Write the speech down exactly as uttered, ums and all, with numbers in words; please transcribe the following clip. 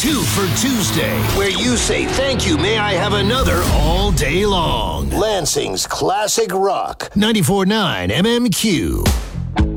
Two for Tuesday, where you say thank you, may I have another all day long. Lansing's Classic Rock. ninety-four point nine M M Q.